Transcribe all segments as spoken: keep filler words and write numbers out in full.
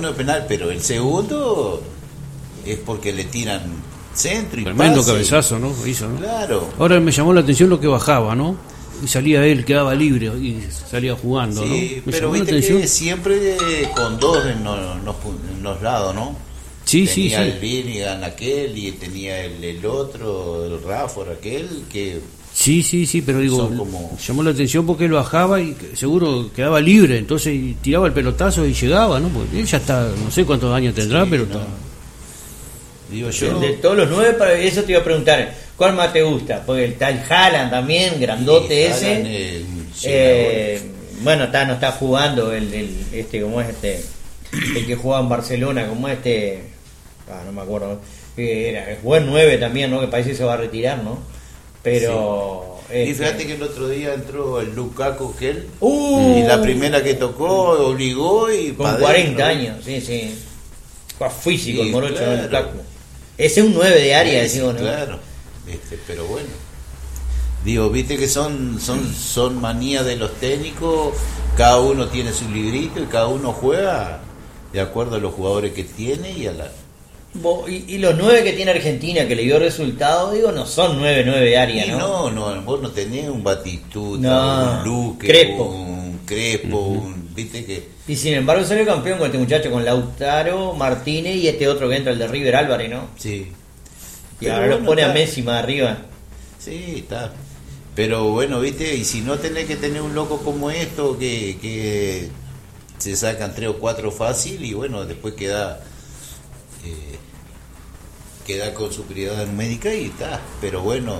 uno de penal, pero el segundo es porque le tiran centro y tremendo pase. Cabezazo, ¿no? Hizo, ¿no? Claro. Ahora me llamó la atención lo que bajaba, ¿no? Y salía él, quedaba libre y salía jugando, Sí, ¿no? Me pero llamó la viste atención. que siempre con dos en los, en los lados, ¿no? Sí, tenía sí, sí. el Birmingham aquel y tenía el, el otro, el Rafford aquel, que Sí, sí, sí, pero digo, son como- llamó la atención porque él bajaba y que- seguro quedaba libre, entonces y tiraba el pelotazo y llegaba, ¿no? Porque él ya está, no sé cuántos años tendrá, Sí, pero no. está... digo yo, De todos los nueve, para eso te iba a preguntar, ¿cuál más te gusta? Porque está el Haaland también, grandote y ese. Haaland, eh, Eh, bueno, está, no está jugando el, el este, ¿cómo es este? El que jugaba en Barcelona, como este, ah, no me acuerdo, que era, es buen nueve también, ¿no? Que parece que se va a retirar, ¿no? Pero y este, fíjate que el otro día entró el Lukaku aquel Uh. y la primera que tocó obligó y con pa' cuarenta dentro. años, sí, sí. Fue físico Sí, el morocho claro. del Lukaku. Ese es un nueve de área, Sí, decimos, ¿no? claro, este, pero bueno, digo, viste que son son son manías de los técnicos, cada uno tiene su librito y cada uno juega de acuerdo a los jugadores que tiene y a la Bo- Y, y los nueve que tiene Argentina que le dio resultado, digo, no son nueve nueve de área, y ¿no? no, no, vos no tenés un Batistuta, No, un Luque, Crespo. un Crespo, un, viste que Y sin embargo salió campeón con este muchacho, con Lautaro, Martínez y este otro que entra, el de River, Álvarez, ¿no? sí. Y Pero ahora lo bueno, pone a está. Messi más arriba. Sí, está. Pero bueno, viste, y si no tenés que tener un loco como esto que, que se sacan tres o cuatro fácil y bueno, después queda eh, queda con superioridad numérica y está. Pero bueno,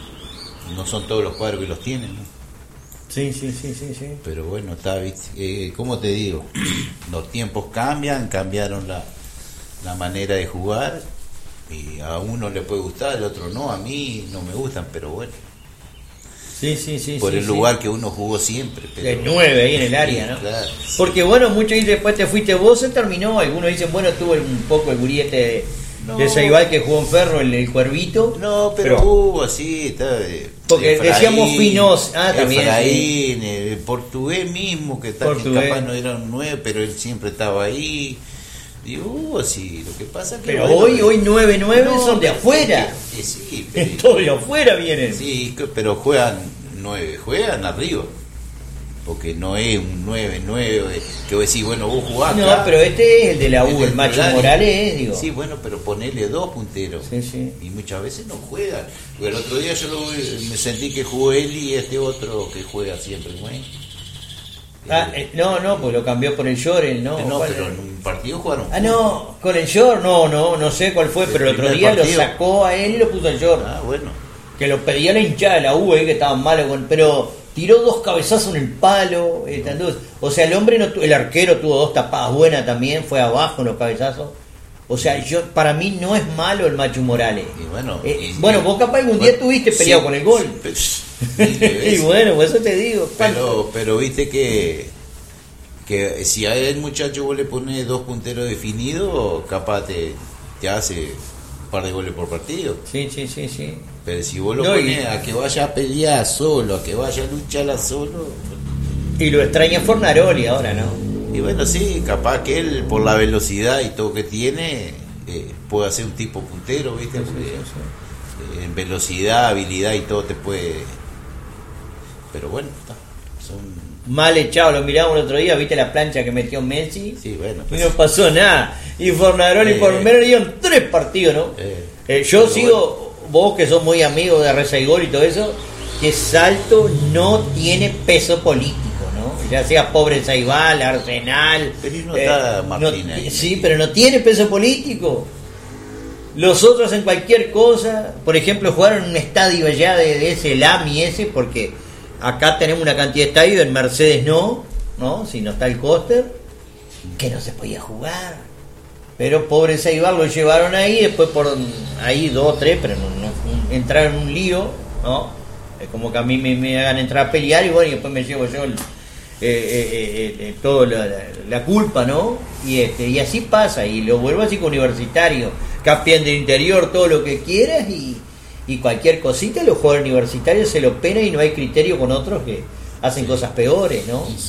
no son todos los cuadros que los tienen, ¿no? Sí, sí, sí, sí, sí. Pero bueno, está, viste, eh, ¿cómo te digo? Los tiempos cambian, cambiaron la, la manera de jugar y a uno le puede gustar, al otro no, a mí no me gustan, pero bueno, Sí, sí, sí. por sí, el sí. lugar que uno jugó siempre. Pero, De nueve ahí en el área, Sí, ¿no? claro, sí. Porque bueno, muchos dicen después te fuiste vos, se terminó. Algunos dicen, bueno, tuvo un poco el guriete de, No. de Ceibal que jugó en Ferro, el, el Cuervito. No, pero, hubo así, está, eh, Porque Efraín, decíamos Finos, ah, también, Efraín, el portugués mismo, que tal, Portugués. capaz no era un nueve, pero él siempre estaba ahí. Digo, hubo así, lo que pasa es que... Pero bueno, hoy, hoy nueve nueve no, son de pero- afuera. eh, sí, pero- Todos de afuera vienen. Sí, que- pero juegan nueve, juegan arriba. Porque no es un nueve nueve que vos decís, bueno, vos jugás No, acá. pero este es el de la U, el del Macho Morales. Morales, digo. Sí, bueno, pero ponele dos punteros. Sí, sí. Y muchas veces no juegan. Porque el otro día yo lo, me sentí que jugó él y este otro que juega siempre, güey. Ah, eh, no, no, pues lo cambió por el Llorel, ¿no? no, ¿Cuál pero era? en un partido jugaron. Ah, no, con el Llor, no, no, no sé cuál fue, El pero el otro primer día lo partido. sacó a él y lo puso al Llor. Ah, bueno. Que lo pedía la hinchada de la U, eh, que estaban malos, con- pero tiró dos cabezazos en el palo. eh, tanto- o sea, el hombre, no tu- el arquero tuvo dos tapadas buenas también, fue abajo en los cabezazos. O sea, yo para mí no es malo el Macho Morales. Y bueno, Eh, y- bueno, vos capaz algún día bueno, tuviste peleado sí, con el gol. sí, pero- mil Y veces. bueno, por eso te digo. Pero, pero viste que, que si a el muchacho vos le pones dos punteros definidos, capaz te, te hace un par de goles por partido. Sí, sí, sí, sí. Pero si vos lo No, y- pones a que vaya a pelear solo, a que vaya a lucharla solo, Y lo extraña Fornaroli ahora, ¿no? y bueno, sí, capaz que él, por la velocidad y todo que tiene, eh, puede ser un tipo puntero, ¿viste? Porque, eh, en velocidad, habilidad y todo te puede... Pero bueno, está, son... Mal echado, lo miramos el otro día, viste la plancha que metió Messi. Sí, bueno, Y pues, no pasó nada. Y Fornaroli Eh. por lo menos le dieron tres partidos, ¿no? Eh. Eh, yo Pero sigo, vos que sos muy amigo de Rezaigol y todo eso, que Salto no tiene peso político, ¿no? Ya sea Pobre Saibal, Arsenal. Pero y no está Martínez ahí. Sí, pero no tiene peso político. Los otros en cualquier cosa, por ejemplo, jugaron en un estadio allá de, de ese Lami ese, porque acá tenemos una cantidad de estadios, en Mercedes no, ¿no? Si no está el Coster, que no se podía jugar. Pero pobre Saibal lo llevaron ahí, después por ahí dos o tres, pero no, no entraron en un lío, ¿no? Es como que a mí me, me hagan entrar a pelear y bueno, y después me llevo yo el, eh, eh, eh, todo la, la, la culpa, ¿no? Y este y así pasa, y lo vuelvo así con Universitario, campeón del interior, todo lo que quieras, y, y cualquier cosita, los jugadores universitarios se lo penan y no hay criterio con otros que hacen cosas peores, ¿no?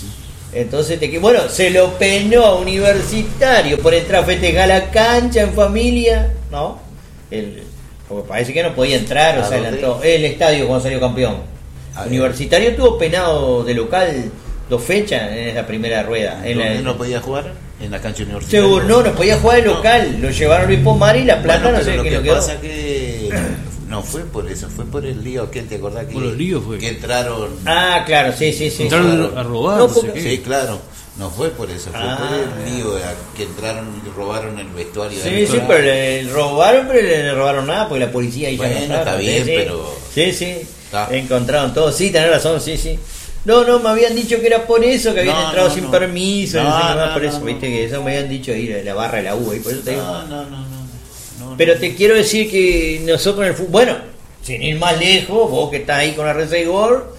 Entonces, te, bueno, se lo penó a Universitario por entrar a festejar la cancha en familia, ¿no? El, porque parece que no podía entrar, o sea, entró el estadio cuando salió campeón. A Universitario ver. Tuvo penado de local dos fechas en esa primera rueda. En ¿Dónde la, no podía jugar? En la cancha universitaria. Seguro, no, no podía jugar de local. No. Lo llevaron a Luis Pomar y La Plata, bueno, no sé lo qué que lo quedó. Pasa que no fue por eso, fue por el lío aquel, ¿te acordás que, por los líos fue. que entraron? Ah, claro, sí, sí, sí. Entraron claro. a robar. No, no porque, sé qué. Sí, claro. No fue por eso, fue ah, por el lío que entraron y robaron el vestuario. Sí, sí, pero le robaron, pero le robaron nada porque la policía ahí bueno, ya no está bien, sí, pero... Sí, sí, está. Encontraron todo, sí, tenés razón, sí, sí. No, no, me habían dicho que era por eso, que habían no, entrado no, sin no. permiso, no, no sé qué más, no, por no, eso, no. viste que eso me habían dicho ahí, la barra de la U, ahí, por eso te digo. No, no, no, no, no, Pero no. te quiero decir que nosotros en el fútbol, bueno, sin ir más lejos, vos que estás ahí con la Red Seigor,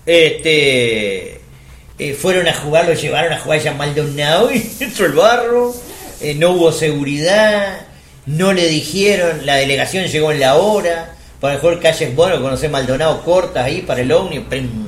este, eh, fueron a jugar, lo llevaron a jugar ya Maldonado y entró el barro, eh, no hubo seguridad, no le dijeron, la delegación llegó en la hora, para el mejor calles, bueno, conocer Maldonado cortas ahí para el ovni,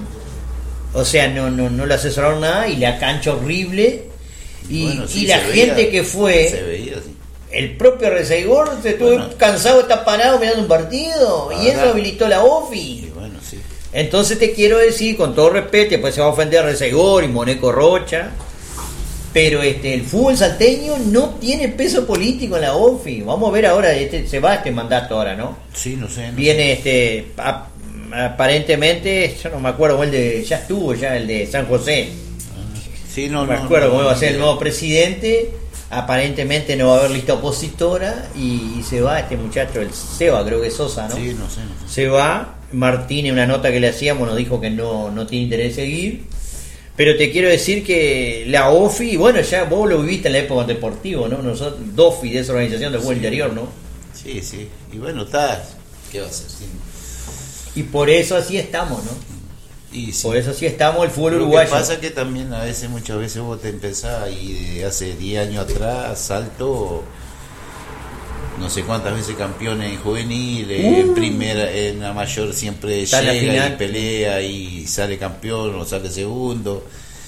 o sea, no, no, no le asesoraron nada y la cancha horrible y, bueno, sí, y la gente veía, que fue... Se veía, sí. El propio Reseigor se estuvo bueno, cansado de estar parado mirando un partido y eso habilitó la O F I. Bueno, sí. Entonces te quiero decir, con todo respeto, pues se va a ofender a Reseigor y Moneco Rocha, pero este el fútbol salteño no tiene peso político en la O F I. Vamos a ver ahora, este, se va este mandato ahora, ¿no? Sí, no sé. No Viene sé. este, a, aparentemente, yo no me acuerdo, el de, ya estuvo ya el de San José. Ah, sí, no, no me no, acuerdo no, cómo no, va a ser no, el nuevo presidente. Aparentemente no va a haber lista opositora y, y se va este muchacho, el Seba, creo que es Sosa, ¿no? Sí, no sé, no sé. Se va. Martín, en una nota que le hacíamos, nos dijo que no, no tiene interés en seguir. Pero te quiero decir que la O F I, bueno, ya vos lo viviste en la época deportiva, ¿no? Nosotros, D O F I, de esa organización de fútbol Sí. interior, ¿no? Sí, sí. Y bueno, está. ¿Qué va a hacer? Sí. Y por eso así estamos, ¿no? Y sí. Por eso así estamos, el fútbol Lo uruguayo. que pasa que también a veces, muchas veces vos te empezás y de hace diez años atrás, Salto, no sé cuántas veces campeones en juvenil, uh, en primera, en la mayor siempre Está llega y pelea y sale campeón o sale segundo.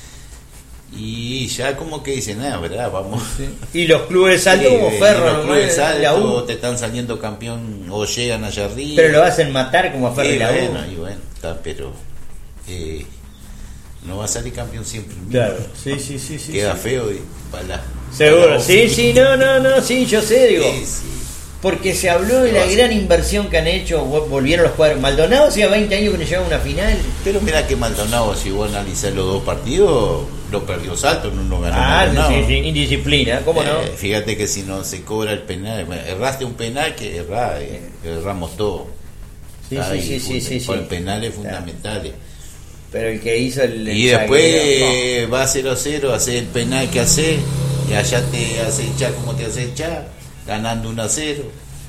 Y ya como que dicen, ah, ¿verdad? Vamos. Sí. Y los clubes de Salto Sí, como y Ferro, los ¿no? clubes de Salto La U. te están saliendo campeón o llegan allá arriba. Pero lo hacen matar como a Ferro y, y la bueno, U. y bueno, está, pero eh, no va a salir campeón siempre. Claro, sí, sí, sí, sí. Queda sí. feo y para la, Seguro, para la sí, sí, no, no, no, sí, yo sé, digo. Sí, sí. Porque se habló de la gran inversión que han hecho, volvieron los cuadros. Maldonado hacía veinte años que no llegaba a una final. Pero mira que Maldonado, si vos analizás los dos partidos, lo perdió Salto, no lo ganó Ah, Maldonado. sí, sí, indisciplina, ¿cómo no? Eh, fíjate que si no se cobra el penal, bueno, erraste un penal que errá, eh, erramos todo. Sí, Ah, sí, y sí, sí, sí, sí. Por penales fundamentales. Pero el que hizo el... el Y después zaguero, eh, va cero a cero, hace el penal que hace, y allá te hace echar como te hace echar, ganando uno a cero.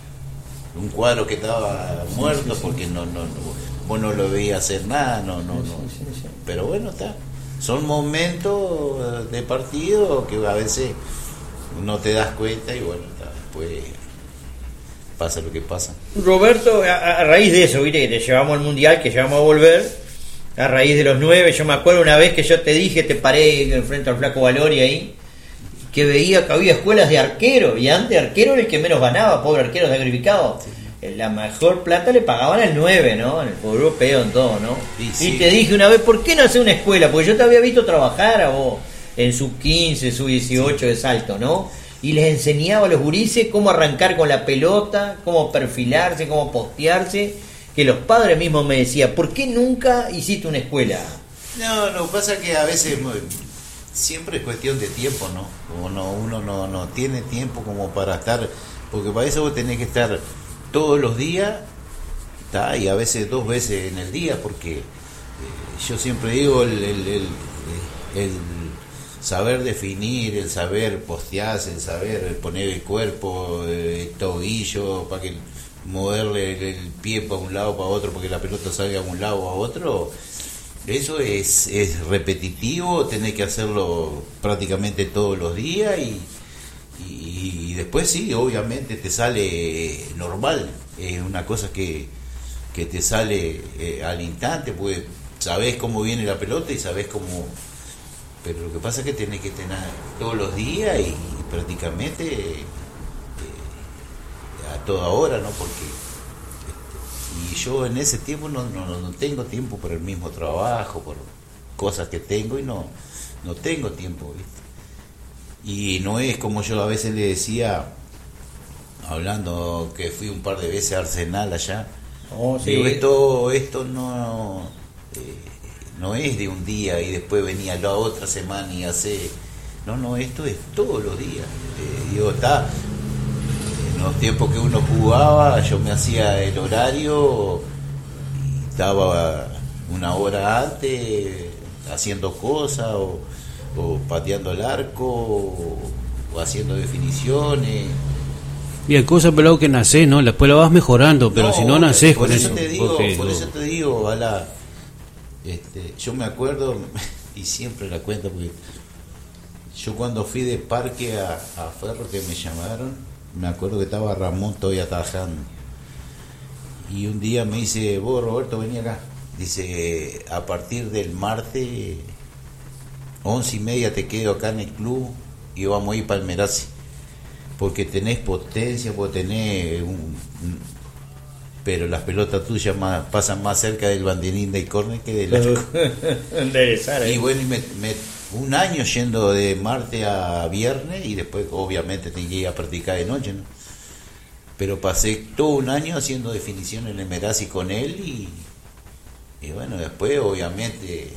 Un cuadro que estaba muerto sí, sí, sí. porque no, no, no, vos no lo veías hacer nada, no, no, no. Sí, sí, sí. Pero bueno, está. Son momentos de partido que a veces no te das cuenta y bueno, está, después pasa lo que pasa. Roberto, a, a raíz de eso, viste, que te llevamos al mundial, que llevamos a volver, a raíz de los nueve, yo me acuerdo una vez que yo te dije, te paré frente al flaco Valori ahí, que veía que había escuelas de arquero, y antes arquero era el que menos ganaba, pobre arquero sacrificado. Sí. La mejor plata le pagaban al nueve, ¿no? En el fútbol europeo, en todo, ¿no? Sí, y sí. te dije una vez, ¿por qué no hacer una escuela? Porque yo te había visto trabajar a vos en sub quince, sub dieciocho de Salto, ¿no? Y les enseñaba a los gurises cómo arrancar con la pelota, cómo perfilarse, cómo postearse, que los padres mismos me decían, ¿por qué nunca hiciste una escuela? No, lo que pasa es que a veces siempre es cuestión de tiempo, ¿no? Como no, uno no, no tiene tiempo como para estar, porque para eso vos tenés que estar todos los días, ¿tá? Y a veces dos veces en el día, porque eh, yo siempre digo el, el, el, el saber definir, el saber postearse, el saber poner el cuerpo, el tobillo, para que moverle el, el pie para un lado, para otro, porque la pelota salga a un lado o a otro. Eso es, es repetitivo, tenés que hacerlo prácticamente todos los días y, y, y después sí, obviamente te sale normal, es una cosa que, que te sale eh, al instante, pues sabés cómo viene la pelota y sabés cómo... pero lo que pasa es que tenés que tener todos los días y, y prácticamente eh, a toda hora, ¿no? Porque este, y yo en ese tiempo no, no, no tengo tiempo por el mismo trabajo, por cosas que tengo y no, no tengo tiempo, ¿viste? Y no es como yo a veces le decía, hablando que fui un par de veces a Arsenal allá, Oh, sí. digo, esto, esto no, eh, no es de un día y después venía la otra semana y hace, no, no, esto es todos los días. Eh, digo, está, en los tiempos que uno jugaba, yo me hacía el horario y estaba una hora antes haciendo cosas o, o pateando el arco o, o haciendo definiciones. Y hay cosas, pelado, que nacés, ¿no? Después la vas mejorando, pero No, si no nacés por con eso. eso. Te digo, porque, por no. eso te digo, ojalá, este, yo me acuerdo, y siempre la cuento, porque yo cuando fui de Parque a, a Ferro, que me llamaron, me acuerdo que estaba Ramón todavía trabajando. Y un día me dice, vos Roberto, vení acá. Dice, a partir del martes, once y media te quedo acá en el club y vamos a ir para Almerazzi. Porque tenés potencia, porque tenés un, un, pero las pelotas tuyas más, pasan más cerca del banderín del córner que del arco. ¿eh? Y bueno, y me, me, un año yendo de martes a viernes y después obviamente tenía que ir a practicar de noche, ¿no? Pero pasé todo un año haciendo definición en el Merazzi con él y, y bueno, después obviamente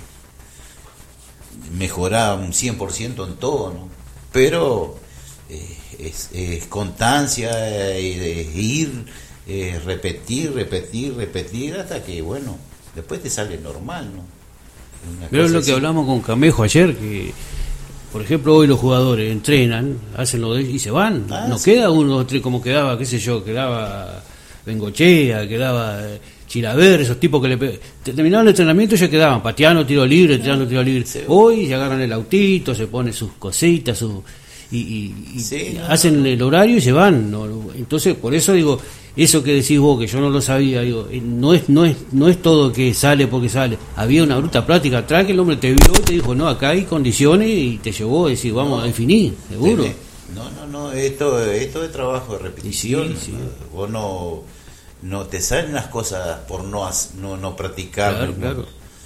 mejoraba un cien por ciento en todo, ¿no? Pero eh, es, es constancia y de ir, eh, repetir, repetir, repetir hasta que, bueno, después te sale normal, ¿no? Una Pero es cosa lo que así. hablamos con Camejo ayer, que por ejemplo hoy los jugadores entrenan, hacen lo de y se van. Ah, no sí. queda uno o tres como quedaba, qué sé yo, quedaba Bengochea, quedaba eh, Chilaver, esos tipos que le pe- terminaban el entrenamiento y ya quedaban pateando tiro libre, tirando tiro libre. Sí. Hoy se agarran el autito, se ponen sus cositas, sus y, y- y Sí, no, hacen el horario y se van. ¿no? Entonces, por eso digo, eso que decís vos, que yo no lo sabía, digo, eh, no es no es no es todo que sale porque sale. Había una bruta práctica atrás que el hombre te vio y te dijo, no, acá hay condiciones y te llevó a decir, vamos No, a definir, seguro. Tenés- No, no, no, esto, esto es trabajo de repetición. Y sí, sí. ¿no? Vos no, no te salen las cosas por no, hac- no, no practicar. Claro, ¿no? claro.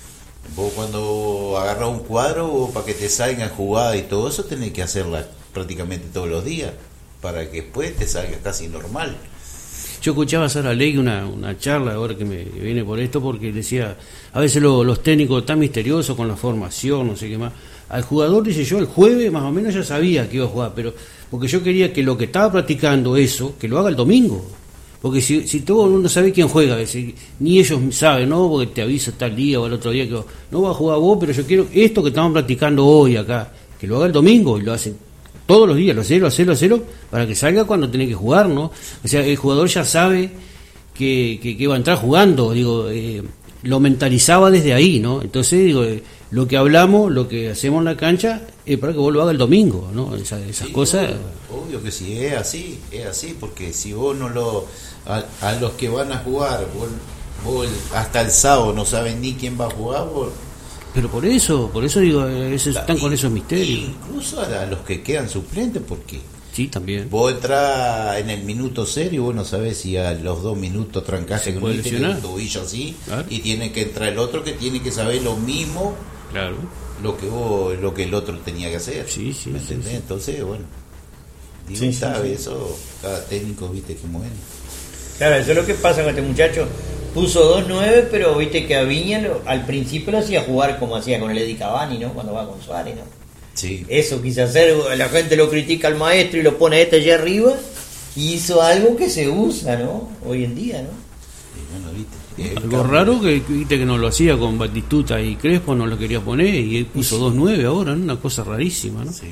Vos cuando agarrás un cuadro, vos para que te salgan jugadas y todo eso, tenés que hacerla prácticamente todos los días, para que después te salga casi normal. Yo escuchaba a Sara Ley una, una charla ahora que me viene por esto, porque decía, a veces lo- los técnicos tan misteriosos con la formación, no sé qué más. Al jugador, dice yo, el jueves más o menos ya sabía que iba a jugar, pero porque yo quería que lo que estaba practicando eso, que lo haga el domingo. Porque si, si todo el mundo sabe quién juega, a veces, ni ellos saben, ¿no? Porque te avisa tal día o el otro día que no va a jugar vos, pero yo quiero esto que estamos practicando hoy acá, que lo haga el domingo y lo hacen todos los días, lo cero, lo cero, lo cero, para que salga cuando tiene que jugar, ¿no? O sea, el jugador ya sabe que, que, que va a entrar jugando, digo, eh, lo mentalizaba desde ahí, ¿no? Entonces, digo, eh, lo que hablamos, lo que hacemos en la cancha, es para que vos lo hagas el domingo, ¿no? Esa- esas Sí, cosas. Obvio, obvio que sí, es así, es así, porque si vos no lo. A, a los que van a jugar, vos, vos hasta el sábado no saben ni quién va a jugar, vos. Pero por eso, por eso digo, eh, ese- están con y- esos misterios. Incluso a, a los que quedan suplentes, porque Sí, también. vos entras en el minuto cero y vos no sabés si a los dos minutos trancaste Se con puede un lesionar. tobillo así, Claro. y tiene que entrar el otro que tiene que saber lo mismo, Claro. lo que vos, lo que el otro tenía que hacer. Sí, sí, ¿Me sí, entendés? sí. Entonces, bueno, digo, Sí, sí, sabe sí. eso, cada técnico, viste cómo es. Claro, eso es lo que pasa con este muchacho. Puso dos nueve, pero viste que a Viña lo- al principio lo hacía jugar como hacía con el Eddie Cavani, ¿no? Cuando va con Suárez, ¿no? Sí. Eso quise hacer, la gente lo critica al maestro y lo pone este allá arriba, y hizo algo que se usa, ¿no? Hoy en día, ¿no? Y bueno, viste, el Algo cambio- raro que viste que no lo hacía con Batistuta y Crespo, no lo quería poner y él puso dos nueve ahora, ¿no? Una cosa rarísima, ¿no? Sí.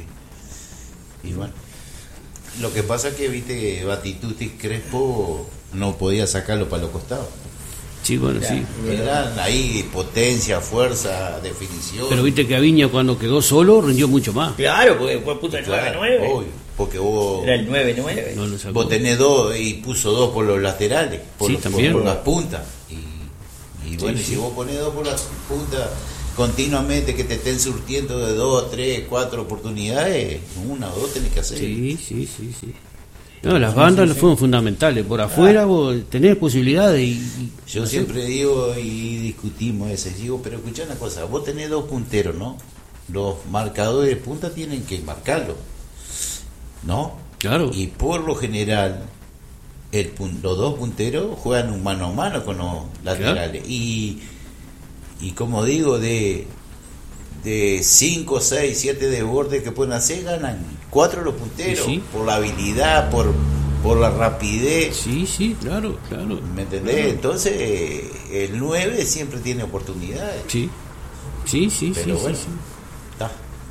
Y bueno, lo que pasa es que viste que Batistuta y Crespo no podía sacarlo para los costados. Sí, bueno, Ya. sí. Eran ahí potencia, fuerza, definición. Pero viste que Aviña cuando quedó solo rindió mucho más. Claro, porque fue puta el Claro, nueve nueve. obvio, porque vos, Era el nueve nueve. No lo sacó. vos tenés dos y puso dos por los laterales, por, Sí, los- por- también. por las puntas. Y, y bueno, Sí, si sí. vos ponés dos por las puntas continuamente que te estén surtiendo de dos, tres, cuatro oportunidades, una o dos tenés que hacer. Sí, sí, sí, sí. No, las bandas sí, sí, fueron sí. fundamentales. Por afuera ah. vos tenés posibilidades y... y yo no siempre sé. digo y discutimos eso, digo, pero escuchá una cosa, vos tenés dos punteros, ¿no? Los marcadores de punta tienen que marcarlo, ¿no? Claro. Y por lo general, el, los dos punteros juegan un mano a mano con los laterales. Claro. Y, y como digo, de... de cinco, seis, siete de borde que pueden hacer, ganan cuatro los punteros, sí, sí. por la habilidad, por por la rapidez. Sí, sí, claro, claro. ¿Me entendés? Claro. Entonces, eh, el nueve siempre tiene oportunidades. Sí, sí, sí, pero sí, bueno, sí, está.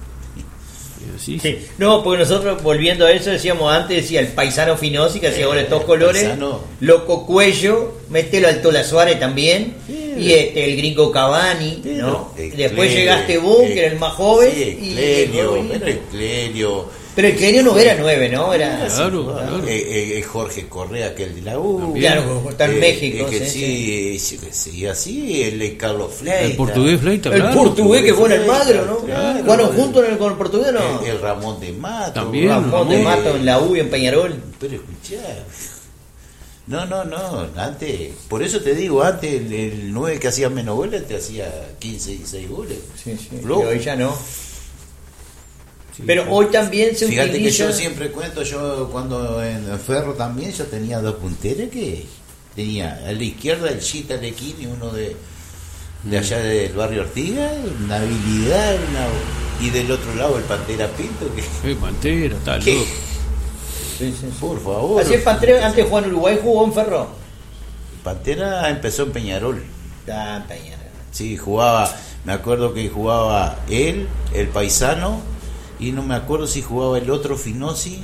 Sí, sí. No, porque nosotros, volviendo a eso, decíamos antes, decía el paisano Finosi, que hacía goles de todos colores, paisano. Loco Cuello, mételo al Tola Suárez también, sí, y este, el gringo Cavani, sí, ¿no? Después Clelio, llegaste vos, que era el más joven, sí, y Clelio, el pero el Clelio. Pero el Clelio no era nueve, ¿no? Era claro, claro. Eh, eh, eh, Jorge Correa, que el de la U. Claro, está en eh, México. Eh, que sí, sí, sí, sí, así, el de Carlos Fleita. El portugués Fleita, el claro. portugués que fue en el Magro, ¿no? Claro, ¿Jugaron juntos en el, con el portugués, no? El, el Ramón de Mato. También. Ramón, Ramón de Mato en la U y en Peñarol. Pero escuchá. No, no, no. Antes, por eso te digo, antes el, el nueve que hacía menos goles te hacía quince, dieciséis goles. Sí, sí. Y hoy ya no. Sí, pero hoy también se fíjate utiliza... que yo siempre cuento, yo cuando en Ferro también yo tenía dos punteros que tenía a la izquierda el Chita Lequín y uno de, de allá del barrio Ortiga, una habilidad, una, y del otro lado el Pantera Pinto que... El Pantera, tal que, loco. Sí, sí, sí. Por favor. Así es, Pantera, antes jugó en Uruguay, jugó en Ferro. Pantera empezó en Peñarol. Ah, en Peñarol. Sí, jugaba, me acuerdo que jugaba él, el paisano, y no me acuerdo si jugaba el otro Finosi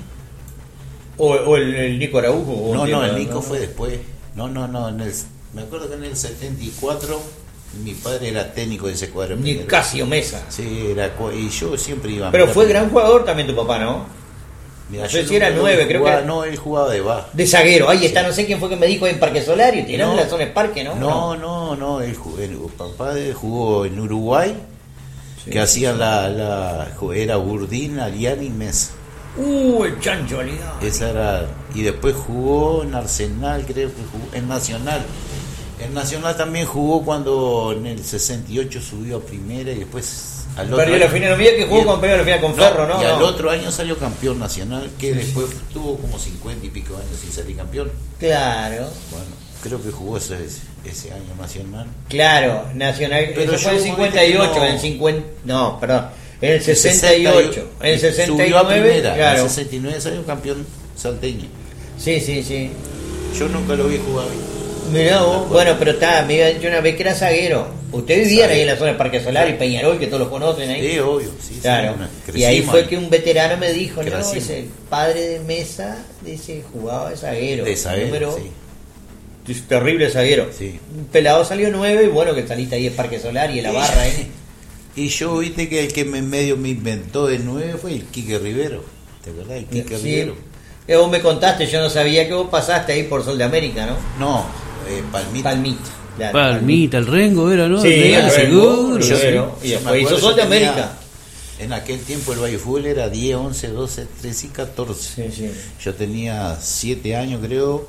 o, o el, el Nico Araujo o no, no, el no, Nico no, fue después no, no, no, en el, me acuerdo que en el setenta y cuatro mi padre era técnico de ese cuadro Nicasio Mesa. Sí, era, y yo siempre iba a pero fue gran jugador también tu papá, ¿no? Mira, no sé si era nueve, creo jugaba, que no, él jugaba de baja. De zaguero, ahí está, sí. No sé quién fue que me dijo en Parque Solario, tirando no, en la zona de Parque, ¿no? No, no, no, él jugó, el papá de él jugó en Uruguay. Sí, que hacían sí, la, la era Burdín, Ariani y Mesa. Uh, el chancho Ariani. Esa era, y después jugó en Arsenal, creo que jugó en Nacional. En Nacional también jugó cuando en el sesenta y ocho subió a primera y después al otro perdió año, la final, no que jugó con perdió la final con no, Ferro, ¿no? Y al no. otro año salió campeón nacional, que sí, después sí, tuvo como cincuenta y pico años sin salir campeón. Claro. Bueno, creo que jugó ese, ese año nacional. Claro, nacional. Pero eso fue en el cincuenta y ocho, no, en el cincuenta, no, perdón, en el sesenta y ocho, en el sesenta y nueve, subió a primera, claro. En el sesenta y nueve salió campeón salteño. Sí, sí, sí. Yo nunca lo vi jugar. Mirá vos, bueno, pero está, me había dicho una vez que era zaguero. Ustedes vivían ahí en la zona de Parque Solar y Peñarol, que todos lo conocen ahí. Sí, obvio, sí. Claro. Sí, y ahí fue ahí que un veterano me dijo, no, Crecimos. Ese, el padre de Mesa, dice, jugaba de zaguero. De zaguero, número, sí. Terrible zaguero. Sí. Un pelado salió nueve y bueno, que saliste ahí en Parque Solar y en la barra ahí. Y yo, viste que el que me medio me inventó de nueve fue el Quique Rivero. ¿Te acordás? El Quique sí. Rivero. Que vos me contaste, yo no sabía que vos pasaste ahí por Sol de América, ¿no? No, eh, Palmita. Palmita. Claro, Palmita, el Rengo era, ¿no? Sí, el el seguro. Yo, yo, y después hizo Sol de América. En aquel tiempo el Valle Fútbol era diez, once, doce, trece y catorce. Sí, sí. Yo tenía siete años, creo,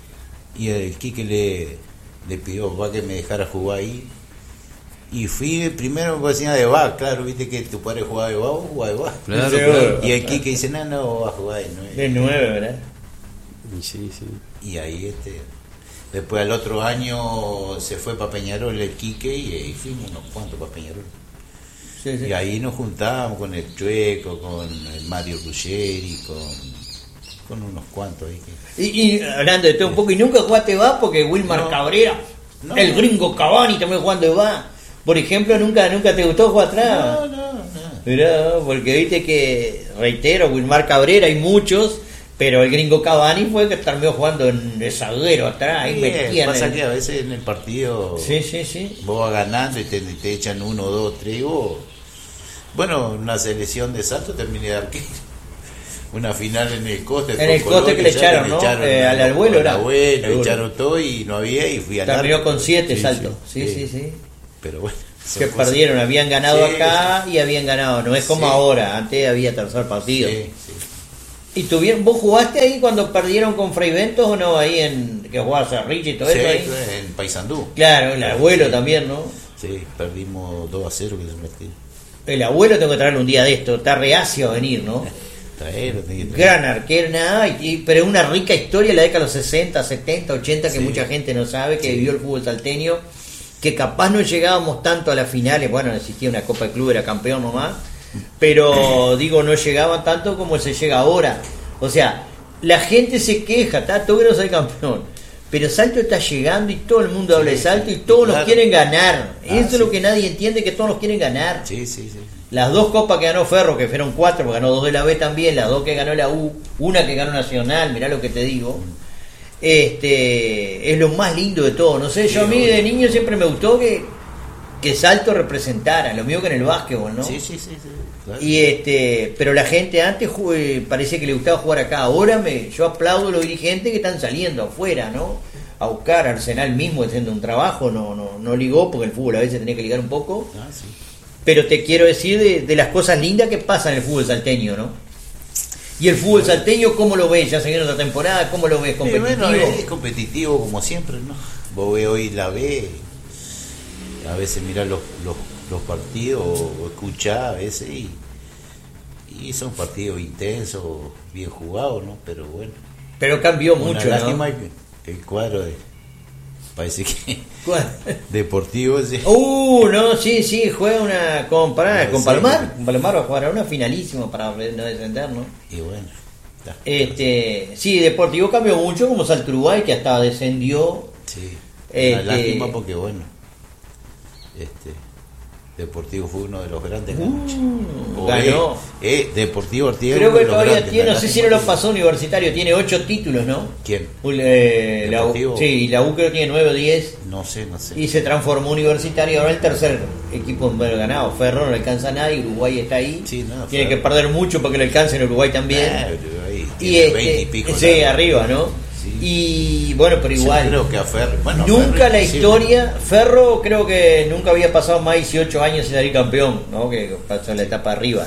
y el Quique le, le pidió a papá que me dejara jugar ahí. Y fui primero me decía de va, claro, viste que tu padre jugaba de va, vos jugabas de va. Claro, sí, claro. Y el Quique dice, no, no, vas a jugar de nueve. De nueve, ¿verdad? Sí, sí. Y ahí este después al otro año se fue para Peñarol el Quique y, y fuimos unos cuantos para Peñarol. Sí, sí. Y ahí nos juntábamos con el Chueco, con el Mario Ruggeri, con, con unos cuantos ahí. Que... Y, y hablando de todo un poco, ¿y nunca jugaste va? Porque Wilmar no, Cabrera, no, el gringo Cavani también jugando de va. Por ejemplo, ¿nunca nunca te gustó jugar atrás? No, no, no. Mirá, porque viste que, reitero, Wilmar Cabrera hay muchos, pero el gringo Cavani fue que terminó jugando en de zaguero atrás, ahí Sí, metían. pasa el... que a veces en el partido sí, sí, sí. vos vas ganando y te, te echan uno, dos, tres y vos... Bueno, una selección de Salto terminé de arquero. Una final en el Coste. En el Coste que le echaron, ¿no? echaron eh, al abuelo era. Al abuelo, echaron todo y no había y fui a terminó con siete Salto. Sí, sí, sí, sí, sí. Pero bueno. Son que cosas- perdieron, habían ganado Sí, acá y habían ganado, no es como Sí. ahora, antes había tercer partido. Sí, sí. ¿Y tuvieron, vos jugaste ahí cuando perdieron con Fray Ventos o no? Ahí en que jugabas a Rich y todo Sí, eso ahí. en Paysandú. Claro, el abuelo Sí. también, ¿no? Sí, perdimos dos a cero que es un partido. El abuelo tengo que traerle un día de esto, está reacio a venir, ¿no? Traerlo, tenía que traer. Gran arquero, nada, y- y- pero una rica historia de la década de los sesenta, setenta, ochenta que Sí. mucha gente no sabe, que Sí. vivió el fútbol salteño, que capaz no llegábamos tanto a las finales, bueno, existía una Copa de Club, era campeón nomás, pero digo, no llegaban tanto como se llega ahora. O sea, la gente se queja, está todo que no soy campeón, pero Salto está llegando y todo el mundo Sí, habla de Salto y sí, todos los claro. quieren ganar. Ah, Eso es lo sí. que nadie entiende, que todos los quieren ganar. Este, Sí, sí, sí. Las dos copas que ganó Ferro, que fueron cuatro, porque ganó dos de la B también, las dos que ganó la U, una que ganó Nacional, mirá lo que te digo. Este es lo más lindo de todo. No sé, yo a mí de niño siempre me gustó que, que Salto representara, lo mismo que en el básquetbol, ¿no? Sí, sí, sí, sí, claro. Y este, pero la gente antes jue- parecía que le gustaba jugar acá. Ahora me, yo aplaudo a los dirigentes que están saliendo afuera, ¿no? A buscar. Arsenal mismo haciendo un trabajo, no, no, no ligó, porque el fútbol a veces tenía que ligar un poco. Ah, sí. Pero te quiero decir de, de las cosas lindas que pasan en el fútbol salteño, ¿no? Y el fútbol salteño, ¿cómo lo ves? Ya se viene otra temporada, ¿cómo lo ves? Sí, ¿Competitivo? bueno, es competitivo como siempre, ¿no? Vos ves hoy la B, a veces mirás los, los, los partidos o escuchás a veces y, y son partidos intensos, bien jugados, ¿no? Pero bueno, Pero cambió una mucho, lástima ¿no? que el cuadro de, parece que ¿Cuál? deportivo sí. Uh, no, sí, sí, juega una con, pará, No, con sí. Palmar. Con Palmar va a jugar a una finalísima para no descender, ¿no? Y bueno, está. Este, sí, Deportivo cambió mucho, como Salto Uruguay, que hasta descendió. Sí, Este- una lástima porque bueno, este Deportivo fue uno de los grandes ganchos. Uh, O ganó. es- es Deportivo Ortiz Creo uno que de los todavía grandes, tiene, la no sé si lástima no lo que- pasó Universitario, tiene ocho títulos, ¿no? ¿Quién? Ul- eh, la U, Deportivo. sí, y la U creo que tiene nueve o diez. No sé, no sé. Y se transformó Universitario, ahora el tercer equipo en haber ganado. Ferro no le alcanza a nadie, Uruguay está ahí. Sí, no, tiene Ferro. que perder mucho para que le alcance en Uruguay también. Ah, pero ahí y tiene este, veinte y pico. sí, la- arriba, ¿no? Sí. Y bueno, pero Sí, igual. creo que a Ferro. Bueno, Nunca Ferro la es historia, Ferro creo que nunca había pasado más de dieciocho años sin salir campeón, ¿no? Que pasó la etapa arriba.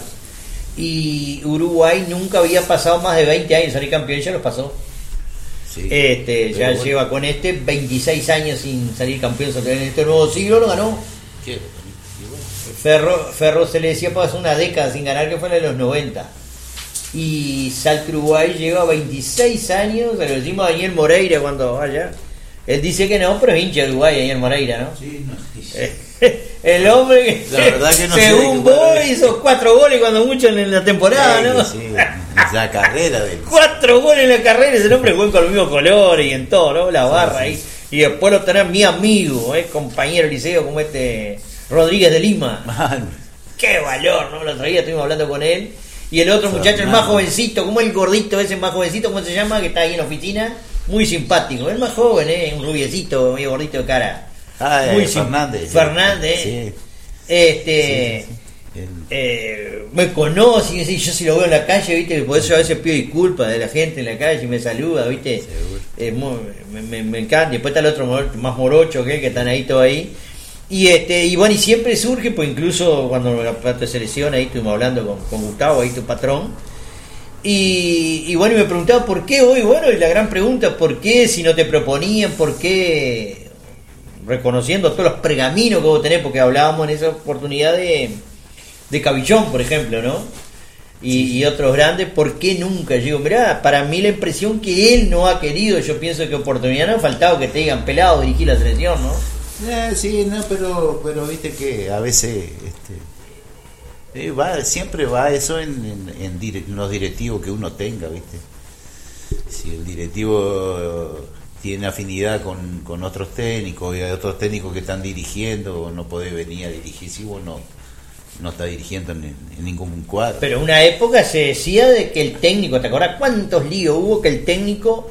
Y Uruguay nunca había pasado más de veinte años sin salir campeón, ya los pasó. Sí. Este, Pero ya bueno, lleva con este veintiséis años sin salir campeón en este nuevo siglo, lo ganó. quiero también. Y bueno, Ferro, Ferro se le decía pasó una década sin ganar, que fue la de los noventa. Y Salto Uruguay lleva veintiséis años, se lo decimos a Daniel Moreira cuando vaya. Él dice que no, pero es hincha de Uruguay, Daniel Moreira, ¿no? sí, no, sí. El hombre que, La verdad que no sé según de qué vos, cuál es. hizo cuatro goles cuando mucho en la temporada, ¿no? Sí, la carrera del. Cuatro goles en la carrera, ese hombre jugó con los mismos colores y en todo, ¿no? La barra ahí. Y después lo tenés mi amigo, ¿eh? Compañero de liceo como este Rodríguez de Lima. Man, Qué valor, ¿no? El otro día estuvimos hablando con él. Y el otro muchacho, el más Fernando. jovencito, como el gordito ese más jovencito, ¿cómo se llama? Que está ahí en la oficina. Muy simpático. El más joven, ¿eh? Un rubiecito, medio gordito de cara. ah, Muy eh, sim- Fernández. Fernández. Sí, Este. sí, sí. El- eh, me conoce, y así, yo si lo veo en la calle, viste, por eso a veces pido disculpas de la gente en la calle y me saluda, viste. Seguro. Es muy- me, me- me encanta. Después está el otro moro- más morocho que, que están ahí todo ahí. Y este, y bueno, y siempre surge, pues incluso cuando la parte de selección, ahí estuvimos hablando con, con Gustavo, ahí tu patrón. Y, y bueno, y me preguntaba por qué hoy, bueno, y la gran pregunta, ¿por qué si no te proponían, por qué reconociendo todos los pergaminos que vos tenés, porque hablábamos en esa oportunidad de, de Cabillón, por ejemplo, ¿no? Y, y otros grandes, ¿por qué nunca? Yo digo, mirá, para mí la impresión que él no ha querido, yo pienso que oportunidad no ha faltado que te digan pelado dirigir la selección, ¿no? Eh, sí, no, pero, pero viste que a veces este, eh, va, siempre va eso en, en, en dire- en los directivos que uno tenga, viste. Si el directivo tiene afinidad con, con otros técnicos y hay otros técnicos que están dirigiendo, no podés venir a dirigir si vos no, no estás dirigiendo en, en ningún cuadro. Pero en una época se decía de que el técnico, ¿te acordás cuántos líos hubo que el técnico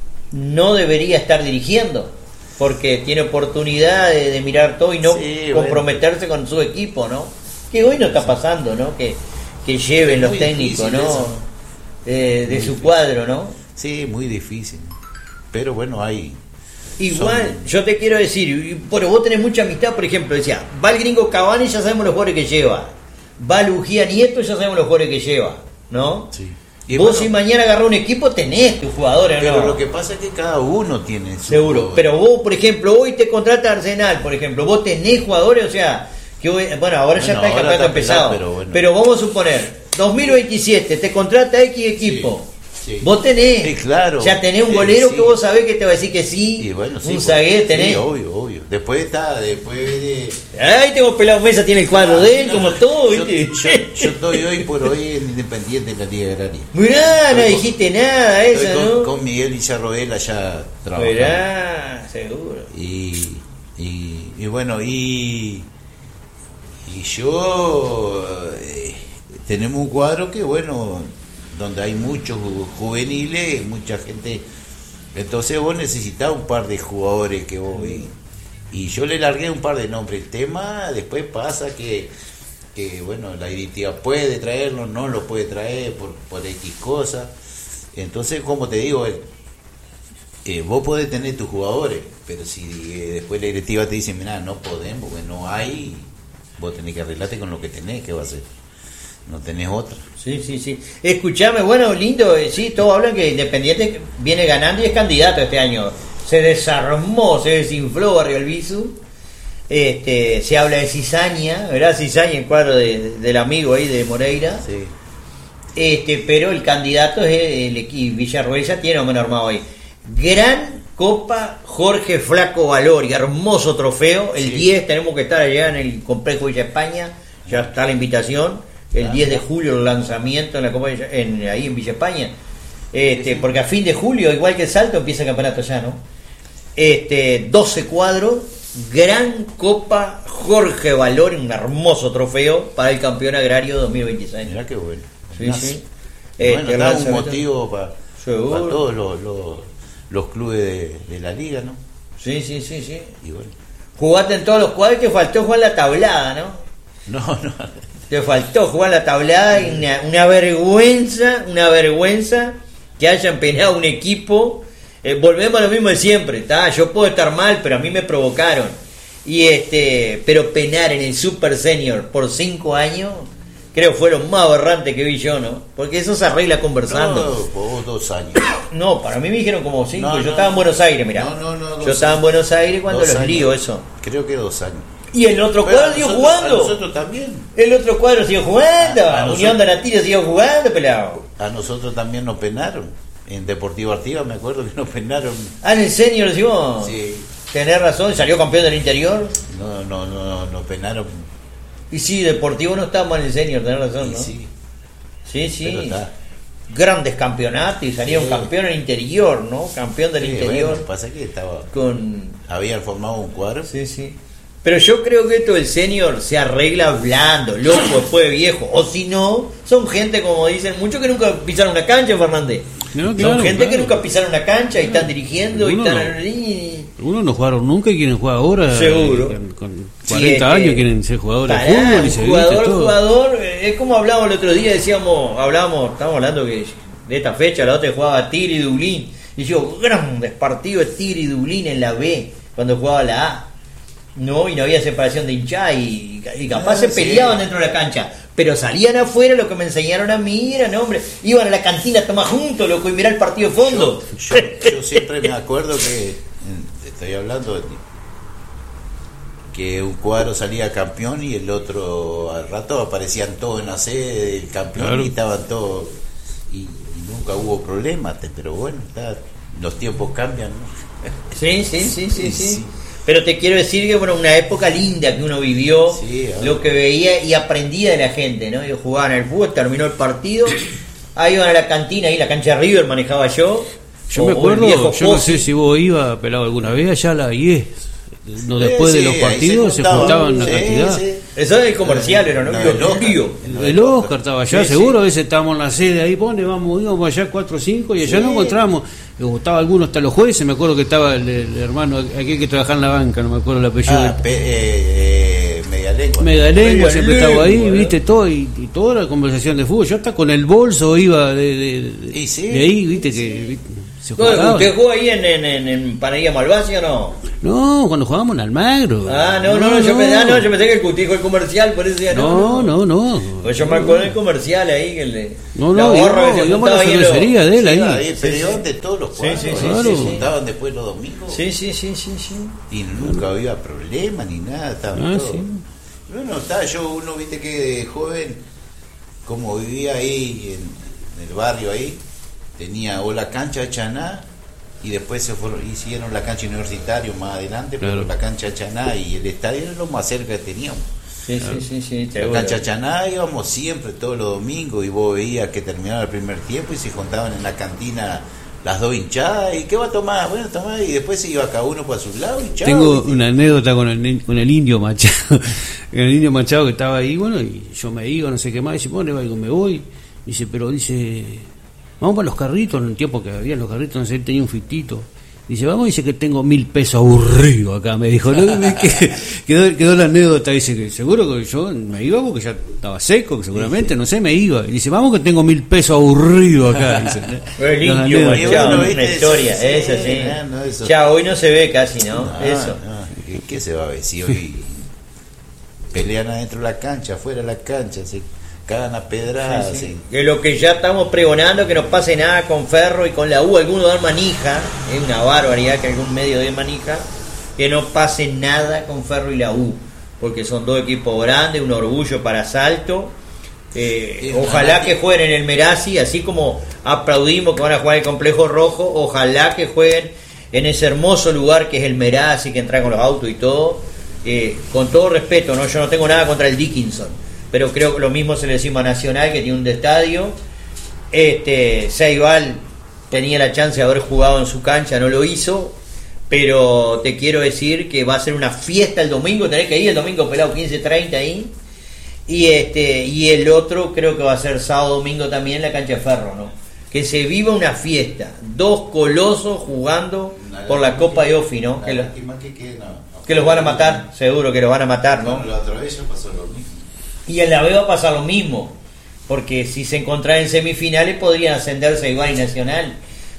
no debería estar dirigiendo? Porque tiene oportunidad de, de mirar todo y no Sí, comprometerse con su equipo, ¿no? Que hoy no está pasando, ¿no? Que, que lleven Es los muy técnicos, difícil ¿no? eso. Eh, de Muy su difícil. cuadro, ¿no? Sí, muy difícil. Pero bueno, hay Igual, son- yo te quiero decir, bueno, vos tenés mucha amistad, por ejemplo, decía, va el gringo Cavani, ya sabemos los jugadores que lleva. Va Lujía Nieto, ya sabemos los jugadores que lleva, ¿no? Sí. Y Vos bueno, si mañana agarrás un equipo, tenés tus jugadores, pero ¿no? lo que pasa es que cada uno tiene su Seguro. jugador. Pero vos, por ejemplo, hoy te contrata Arsenal, por ejemplo, vos tenés jugadores, o sea, que hoy- bueno, ahora ya Bueno, está el ahora campeonato está empezado. pelado, pero Pero, bueno. vamos a suponer, dos mil veintisiete, te contrata X equipo. Sí, sí. Vos tenés, Sí, claro. ya tenés un Sí, golero sí. que vos sabés que te va a decir que sí, Y bueno, sí, un zaguero tenés. Sí, obvio, obvio. Después está, después de... Ahí tengo pelado Mesa, tiene el cuadro de él, No, como no, todo, yo, ¿viste? yo, yo estoy hoy por hoy en Independiente en la Liga Agraria. Mirá, no Estoy con- dijiste nada Estoy esa, con, ¿no? con Miguel Villarroel allá trabajando. Mirá, seguro. Y, y, y bueno, y, y yo eh, tenemos un cuadro que bueno, donde hay muchos ju- juveniles, mucha gente, entonces vos necesitas un par de jugadores que vos y, y yo le largué un par de nombres. El tema después pasa que, que bueno, la directiva puede traerlo, no lo puede traer por, por X cosas. Entonces, como te digo, el- eh, vos podés tener tus jugadores, pero si eh, después la directiva te dice, mira, no podemos, porque no hay, vos tenés que arreglarte con lo que tenés, ¿qué va a hacer? No tenés otra. Sí, sí, sí. Escuchame, bueno, lindo, eh, sí, todos hablan que Independiente viene ganando y es candidato este año. Se desarmó, se desinfló Barrio Albizu. Este, se habla de Cizaña, ¿verdad? Cizaña, el cuadro de- del amigo ahí de Moreira. Sí. Este, pero el candidato es el equipo Villarroel, ya tiene o menos armado ahí. Gran Copa Jorge Flaco Valori, hermoso trofeo. El Sí. diez tenemos que estar allá en el complejo Villa España, ya está la invitación. El Ah, diez de ya. julio el lanzamiento en la Copa Villa- en, ahí en Villa España. Este, Sí, sí. porque a fin de julio, igual que el Salto, empieza el campeonato ya, ¿no? Este, doce cuadros, Gran Copa Jorge Valori, un hermoso trofeo para el campeón agrario dos mil veintiséis. Mirá qué bueno. Sí, Nace. sí. Y bueno, Este, da un lanzamiento- motivo para Seguro. todos los, los, los clubes de, de la liga, ¿no? Sí, sí, sí, sí. Y bueno, Jugaste en todos los cuadros, te faltó jugar la tablada, ¿no? no, no. Te faltó jugar la tablada y una, una vergüenza, una vergüenza que hayan penado un equipo. Eh, volvemos a lo mismo de siempre, ¿tá? Yo puedo estar mal, pero a mí me provocaron. Y este, pero penar en el Super Senior por cinco años, creo fue lo más aberrante que vi yo, ¿no? Porque eso se arregla conversando. No, vos dos años. No, para mí me dijeron como cinco. No, yo no, estaba en Buenos Aires, mirá. no, no, no, dos yo estaba en Buenos Aires cuando Dos los años. lío eso. Creo que dos años. Y el otro Pero cuadro a siguió nosotros- jugando. A nosotros también. El otro cuadro siguió jugando. A- a Unión nosotros- de Natillo siguió jugando, pelado. A nosotros también nos penaron. En Deportivo Artigas me acuerdo que nos penaron. Ah, en el senior, decimos. Sí. Tenés razón, salió campeón del interior. No, no, no, nos penaron. Y sí, Deportivo no estábamos en el senior, tenés razón, Y ¿no? sí, Sí, sí. pero está. Grandes campeonatos y salieron Sí. campeón en el interior, ¿no? Campeón del Sí, interior. bueno, pasa que estaba, Con. habían formado un cuadro. Sí, sí. Pero yo creo que esto del senior se arregla hablando, loco, después de viejo. O si no, son gente, como dicen, muchos que nunca pisaron una cancha, Fernández. No, son claro, gente que claro. nunca pisaron una cancha y están dirigiendo y Uno están. no. y- Algunos no jugaron nunca y quieren jugar ahora. Seguro. Con, con Sí, cuarenta este, años quieren ser jugadores de pará, fútbol y se jugador, viste todo. jugador, eh, es como hablábamos el otro día, decíamos, hablábamos, estábamos hablando que de esta fecha, la otra jugaba Tigre y Dublín, y yo, grandes partidos de Tigre y Dublín en la B, cuando jugaba la A, no, y no había separación de hinchada, y, y capaz Ah, se sí. peleaban dentro de la cancha, pero salían afuera, lo que me enseñaron a mí era, no, hombre, iban a la cantina a tomar juntos, loco, y mirar el partido de fondo. Yo, yo- yo siempre me acuerdo que, eh, estoy hablando de que un cuadro salía campeón y el otro al rato aparecían todos en la sede del campeón Claro. y estaban todos y, y nunca hubo problemas, te- pero bueno, está, los tiempos cambian, ¿no? Sí, sí, sí, sí, sí. Sí. Pero te quiero decir que bueno, una época linda que uno vivió, Sí, a ver. lo que veía y aprendía de la gente, ¿no? Ellos jugaban al fútbol, terminó el partido, ahí iban a la cantina, ahí la cancha de River manejaba yo. Yo o- me o el acuerdo, viejo yo no Pozzi. sé si vos ibas pelado alguna vez allá a la I E S. No, después Sí, de los ahí partidos se juntaban, juntaban una sí, cantidad. sí. Eso es el comercial, era, ¿no? No, Los el Oscar. ríos. El Oscar estaba allá, Sí, seguro, sí. a veces estábamos en la sede ahí, pone, vamos, íbamos allá cuatro o cinco y allá Sí. nos encontramos. Y estaba alguno hasta los jueces, me acuerdo que estaba el, el hermano, aquel que trabajaba en la banca, no me acuerdo el apellido. Ah, pe- eh, eh, media lengua. Media lengua, Media siempre lengua, estaba ahí, ¿verdad? viste, todo, y, y toda la conversación de fútbol. Yo hasta con el bolso iba de, de, de- Y sí, de ahí, viste, sí. que viste, se jugaba. ¿Usted jugó ahí en, en, en, en Panadería Malvasia o no? No, cuando jugábamos en Almagro. Ah, no, no, no, yo, Pensé, ah, no yo pensé que el Cuti dijo el comercial, por eso ya no. No, no, no. Pues yo me acuerdo del comercial ahí que le. No, no, no, íbamos a la cervecería de él ahí. ahí sí, sí. De todos los cuadros, sí, sí, sí, claro. sí, Se sí. juntaban después los domingos. Sí, sí, sí, sí, sí. Y nunca había problema ni nada, estaban Ah, todos. sí. Bueno, estaba yo, uno, viste que de joven, como vivía ahí en, en el barrio ahí, tenía o la cancha de Chaná y después se fueron, hicieron la cancha universitaria más adelante, pero claro. la cancha de Chaná y el estadio era lo más cerca que teníamos. Sí, claro. sí, sí, sí. La cancha de Chaná íbamos siempre, todos los domingos, y vos veías que terminaba el primer tiempo y se juntaban en la cantina las dos hinchadas, y ¿qué va a tomar? Bueno, tomar, y después se iba cada uno para su lado y chao. Tengo ¿viste? una anécdota con el, con el indio Machado, el indio Machado que estaba ahí, bueno, y yo me iba, no sé qué más, dice, bueno, me voy, dice, pero dice, vamos para los carritos, en el tiempo que había los carritos, no sé, él tenía un fitito. Dice, vamos, dice que tengo mil pesos aburrido acá, me dijo. ¿No? quedó, quedó la anécdota, dice que seguro que yo me iba porque ya estaba seco, que seguramente, sí, sí. no sé, me iba. Y dice, vamos que tengo mil pesos aburrido acá. Dice, el indio, Machado, bueno, una historia, sí, eso sí. No, no, eso. Ya hoy no se ve casi, ¿no? no eso. No. ¿Qué, ¿Qué se va a ver si hoy pelean adentro de la cancha, afuera de la cancha, se cagan a pedradas? Sí, sí. Que lo que ya estamos pregonando, que no pase nada con Ferro y con la U, alguno da manija, es una barbaridad que algún medio dé manija, que no pase nada con Ferro y la U, porque son dos equipos grandes, un orgullo para Salto. Eh, ojalá que jueguen en el Merazzi, así como aplaudimos que van a jugar en el Complejo Rojo, ojalá que jueguen en ese hermoso lugar que es el Merazzi, que entra con los autos y todo. Eh, con todo respeto, no, yo no tengo nada contra el Dickinson, pero creo que lo mismo se le decimos a Nacional, que tiene un estadio. Este Ceibal tenía la chance de haber jugado en su cancha, no lo hizo, pero te quiero decir que va a ser una fiesta el domingo, tenés que ir el domingo pelado quince treinta ahí, y este y el otro creo que va a ser sábado domingo también en la cancha de Ferro, ¿no? Que se viva una fiesta, dos colosos jugando por la Copa de Ofi, ¿no? Que, lo, que los van a matar, seguro que los van a matar, ¿no? La otra vez ya pasó lo mismo. Y en la B va a pasar lo mismo, porque si se encontraran en semifinales podrían ascenderse igual y Nacional,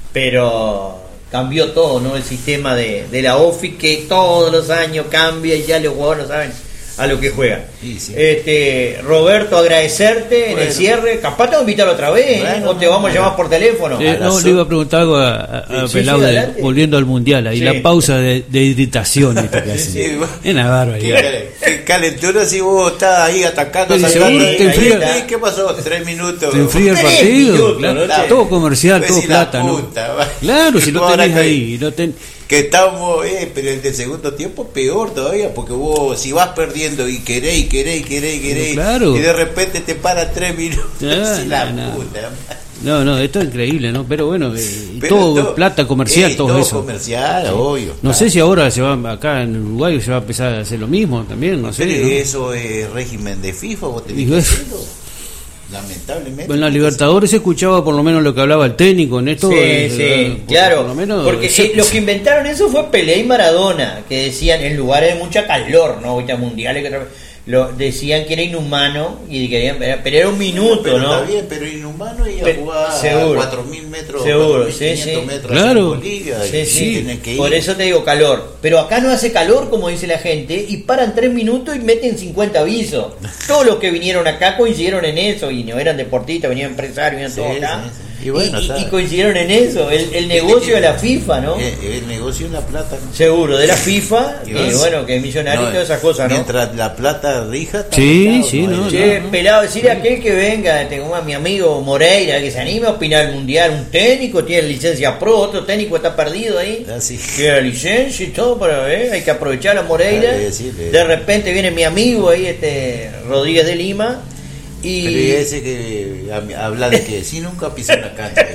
pero cambió todo, ¿no? El sistema de, de la OFI, que todos los años cambia y ya los jugadores no saben a lo que juegan. Sí, sí. Este, Roberto, agradecerte bueno. en el cierre. Capaz te voy a invitar otra vez, bueno, ¿eh? O te vamos bueno. a llamar por teléfono. Sí, no, le iba a preguntar algo a, a, a sí, Pelao, sí, de, volviendo al mundial, ahí sí. la pausa de, de hidratación. Esta sí, sí. Es una barbaridad. Qué calentura si vos estás ahí atacando. Salvando, te enfría, ¿Qué pasó? Tres minutos. Te enfría el partido. Minutos, claro, claro. Todo comercial, pues todo si plata. Puta, ¿no? Claro, si no tenés ahí. No ten... Que estábamos, eh, pero el del segundo tiempo peor todavía, porque vos, si vas perdiendo y querés, y querés, y querés, y querés, claro. y de repente te para tres minutos, no, y la no, puta. No, no, esto es increíble, ¿no? Pero bueno, eh, pero todo, todo plata comercial, eh, todo, todo eso. comercial, obvio. No claro. sé si ahora se va, acá en Uruguay se va a empezar a hacer lo mismo también, no sé. Pero ¿no? eso es régimen de FIFA, vos tenés que hacerlo. Lamentablemente. En la Libertadores se escuchaba por lo menos lo que hablaba el técnico en esto. Sí, eh, sí, eh, claro. Por lo menos, porque se, eh, los que inventaron eso fue Pelé y Maradona, que decían en lugares de mucha calor, ¿no? Ahorita mundiales que lo decían que era inhumano y querían, pero era un minuto, pero ¿no? Está bien, pero inhumano y a jugar a cuatro mil metros, seguro, sí, sí. metros claro. en Bolivia. Sí, sí. Que ir. Por eso te digo calor. Pero acá no hace calor, como dice la gente, y paran tres minutos y meten cincuenta avisos. Todos los que vinieron acá coincidieron en eso, y no eran deportistas, venían empresarios, venían sí, todos acá. Sí, sí. Y, bueno, y, y coincidieron en eso, el, el negocio de la FIFA, ¿no? El, el negocio de la plata, ¿no? Seguro, de la FIFA, y eh, bueno, que es millonario no, y todas esas cosas, ¿no? Mientras la plata rija, sí, pelado, sí, no, no, che, no, no. pelado, decirle a aquel que venga, tengo a mi amigo Moreira, que se anime a opinar el mundial, un técnico tiene licencia pro, otro técnico está perdido ahí, así. Tiene la licencia y todo, para ver, hay que aprovechar a Moreira, ah, sí, sí, de repente viene mi amigo ahí, este Rodríguez de Lima. Y... Pero ese que habla de que si nunca pisó una cancha.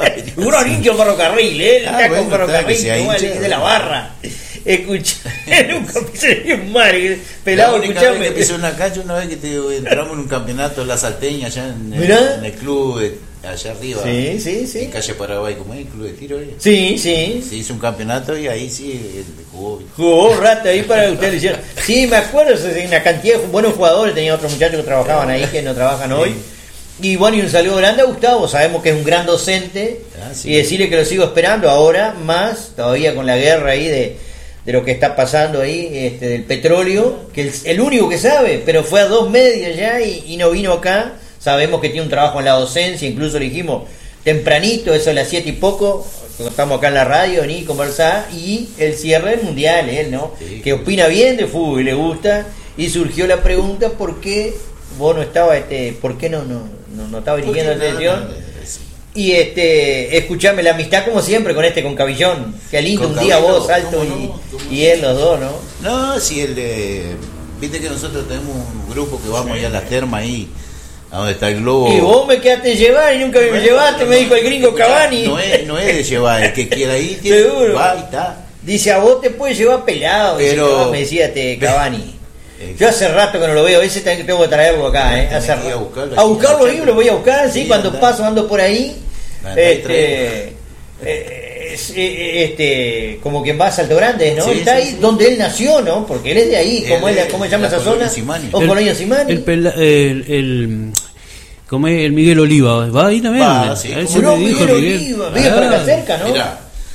Un hincha ferrocarril, ¿eh? Ah, está bueno, con ferrocarril, está, igual, hincha, de la barra. Escucha, nunca pisé ni un mar. Pelado, la única escuchame. vez que pisé una cancha una vez que te, entramos en un campeonato de la Salteña allá en, en, en el club de, allá arriba. Sí, sí, sí. En calle Paraguay, como es el club de tiro. ¿eh? Sí, sí. Se hizo un campeonato y ahí sí él jugó. Jugó un rato ahí para que ustedes le hicieran. Sí, me acuerdo, una cantidad de buenos jugadores. Tenía otros muchachos que trabajaban ahí que no trabajan hoy. Y bueno, y un saludo grande a Gustavo, sabemos que es un gran docente, Ah, sí. y decirle que lo sigo esperando ahora, más todavía con la guerra ahí de, de lo que está pasando ahí, este, del petróleo, que el, el único que sabe, pero fue a dos medias ya y, y no vino acá. Sabemos que tiene un trabajo en la docencia, incluso le dijimos tempranito, eso a las siete y poco, cuando estamos acá en la radio, vení a conversar, y el cierre del mundial, él, ¿no? Sí. Que opina bien de fútbol y le gusta, y surgió la pregunta, ¿por qué vos no estabas, este, por qué no, no, no, no estaba dirigiendo la Porque selección? nada, es- Y este, escuchame, la amistad como siempre con este, con Cabillón, qué lindo, Con un día Cabello, vos, Alto, ¿cómo y, no? ¿Cómo y él, los dos, ¿no? No, si el de... Viste que nosotros tenemos un grupo que vamos allá a las termas ahí, a donde está el globo. Y vos me quedaste llevar y nunca me Bueno, llevaste, me no, dijo el gringo escuchá, Cavani. No es, no es de llevar, el que quiera ir, tiene, Seguro. va y está. Dice, a vos te puedes llevar pelado, dice, Pero- "Ah", me decía este Cavani. Eh, Yo hace rato que no lo veo, a veces tengo que traerlo acá, ¿eh? Tenés Hace que ir a rato. buscarlo A aquí buscar en la los libros voy a buscar, sí, Sí, cuando andá. paso ando por ahí. Andá y Este, trae. eh, es, eh, este, como quien va a Salto Grande, ¿no? Sí, Está sí, ahí sí. donde él nació, ¿no? Porque él es de ahí, ¿cómo, Él es, es ¿cómo se de llama la esa Colonia zona? Simani. O El- Colonia Simani. El, pela- el, el, ¿cómo es? El Miguel Oliva, ¿va ahí también? Va, sí, A él cómo se no, le dijo Miguel Miguel. Oliva, vive por acá cerca, ¿no? Mirá,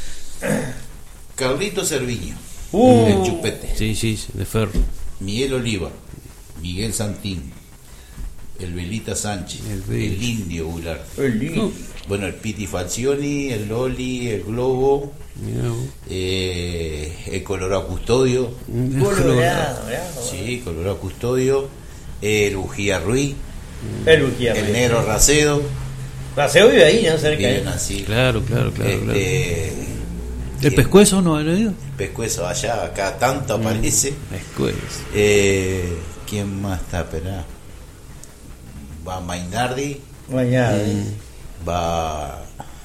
Carlito Cerviño, Uh. el chupete, Sí, sí, sí, de Ferro. Miguel Oliva, Miguel Santín, el Velita Sánchez, El el, Velita. Indio Goulart, El lindo. bueno, el Piti Falcioni, el Loli, el Globo, Mirá vos. eh, el Colorado Custodio, Colorado, bravo. sí, Colorado Custodio, el Ujía Ruiz, El Urquía, el pues. Negro Racedo, Paseo vive ahí, ¿no? Cerca. viven ¿eh? así, Claro, claro, claro. claro. este, ¿El pescuezo no ha leído? Pescuezo allá, acá tanto aparece. Pescuezo. Eh, ¿Quién más está? Esperá. Va Mainardi, Mañana. va...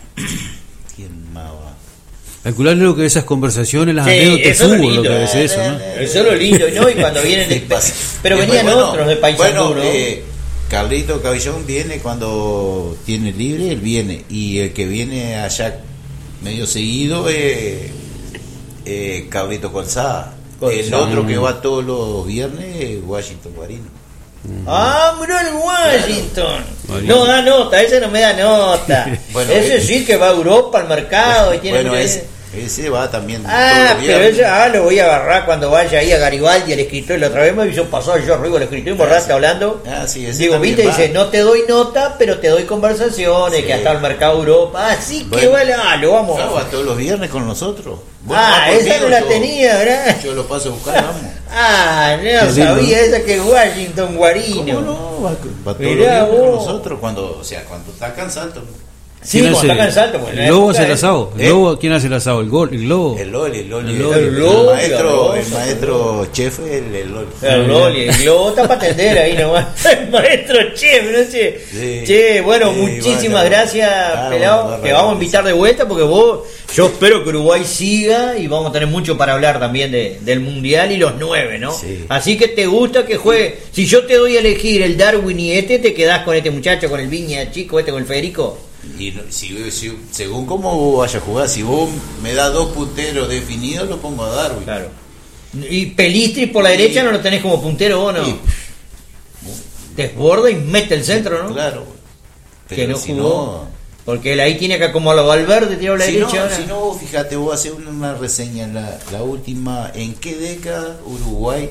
¿Quién más va? Calcularle lo que esas conversaciones, las Sí, anécdotas de eso es lo fútbol, lo lindo. que es eso, ¿no? Eso es lo lindo, ¿no? Y cuando vienen de... Pero Después, venían bueno, otros de Paysandú, Bueno, ¿no? eh, Carlito Cabellón viene cuando tiene libre, él viene. Y el que viene allá medio seguido es eh, Carlito Colzada. Colzada. El otro que va todos los viernes es Washington Guarino. Ah, mirá el Washington. Guarino. No da nota, ese no me da nota. Bueno, ese eh, sí que va a Europa al mercado y tiene Bueno, que- ese, ese va también Ah, todos los pero viernes. ese ah, lo voy a agarrar cuando vaya ahí a Garibaldi, al escritorio. La otra vez me hizo pasar yo arriba al escritorio, borraste sí. hablando. Ah, sí, ese Digo, también viste, va. dice, no te doy nota, pero te doy conversaciones, Sí. que hasta el mercado Europa. Así que Bueno. vale, ah, lo vamos. Ah, va todos los viernes con nosotros. Vos Ah, vas esa conmigo, no la yo- tenía, ¿verdad? Yo lo paso a buscar, vamos. Ah, no lindo, sabía ¿no? esa que es Washington Guarino. ¿Cómo no? Va, va todos los Mirá viernes con vos. nosotros cuando, o sea, cuando está acá en Salto. Sí, ¿Quién cuando hace- está acá en Salto, pues, en la el globo época hace el de- asado. ¿El ¿Eh? globo? ¿Quién hace el asado? ¿El, gol, el globo? El Loli, el Loli. El El, Loli. El el Loli, maestro, el Rosa, maestro chef, el, el Loli. El Loli, el globo está para atender ahí nomás. El maestro chef, no sé. Sí. Che, bueno, Sí, muchísimas bueno. gracias, Claro, pelado. bueno, Te vamos a invitar de vuelta porque vos, yo espero que Uruguay siga y vamos a tener mucho para hablar también de, del Mundial y los nueve, ¿no? Sí. Así que te gusta que juegue. Si yo te doy a elegir el Darwin y este, te quedás con este muchacho, con el Viña chico, este, con el Federico. Y no- si, si- según cómo vos vayas a jugar, si vos me das dos punteros definidos, lo pongo a Darwin. Claro. Y Pelistri por la derecha no lo tenés como puntero vos, ¿no? Y- Desborda y mete el centro, ¿no? Claro. Que Pero no si jugó. no, Porque él ahí tiene que como a los Valverde tiró la si derecha no, ahora. si no, fíjate, vos hacer una, una reseña en la, la última, ¿en qué década Uruguay,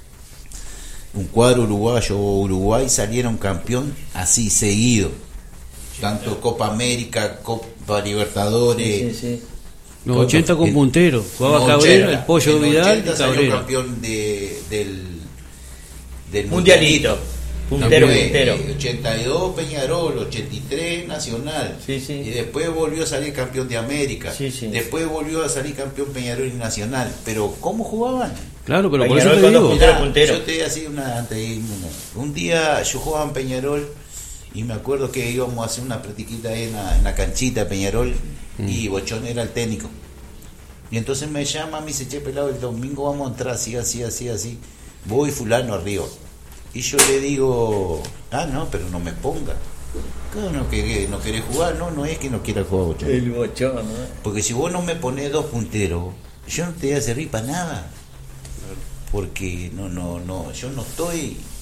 un cuadro uruguayo o Uruguay salieron campeón así seguido? Tanto Copa América, Copa Libertadores. Sí, sí, sí. Los ochenta con En- puntero. Jugaba en Cabrera, ochenta, el Pollo en Vidal ochenta y salió Cabrera. campeón de, del, del Mundialito. Puntero, Después, puntero. eh, ochenta y dos Peñarol, ochenta y tres Nacional. Sí, sí. Y después volvió a salir campeón de América. Sí, sí. Después volvió a salir campeón Peñarol y Nacional. Pero ¿cómo jugaban? Claro, pero por Peñarol eso te con dos digo. punteros. Mirá, puntero. yo te voy a decir una, antes de irme, una- un día yo jugaba en Peñarol y me acuerdo que íbamos a hacer una practiquita ahí en la, en la canchita de Peñarol y Bochón era el técnico. Y entonces me llama, me dice, che, pelado, el domingo vamos a entrar así, así, así, así. Voy fulano arriba. Y yo le digo, ah, no, pero no me ponga. ¿Cómo no querés, no querés jugar? No, no es que no quiera jugar Bochón. El bochón, ¿no? Porque si vos no me ponés dos punteros, yo no te voy a servir para nada. Porque no, no, no, yo no estoy